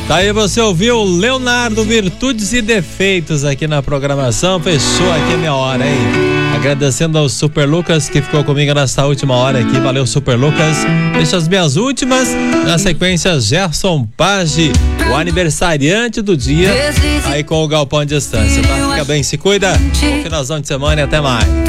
Daí você ouviu Leonardo, Virtudes e Defeitos aqui na programação. Fechou aqui a minha hora, hein? Agradecendo ao Super Lucas que ficou comigo nessa última hora aqui. Valeu, Super Lucas. Deixa as minhas últimas. Na sequência, Gerson Page, o aniversariante do dia, aí com o Galpão de Distância, tá? Fica bem, se cuida. Bom finalzão de semana e até mais.